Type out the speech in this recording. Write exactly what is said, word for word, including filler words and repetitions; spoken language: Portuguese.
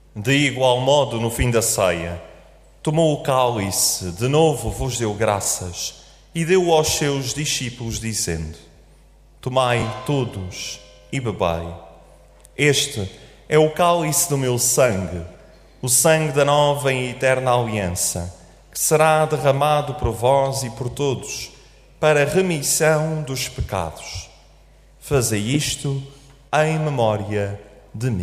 De igual modo, no fim da ceia, tomou o cálice, de novo vos deu graças e deu aos seus discípulos, dizendo: Tomai todos e bebei. Este é o cálice do meu sangue, o sangue da nova e eterna aliança, que será derramado por vós e por todos, para a remissão dos pecados. Fazei isto em memória de mim.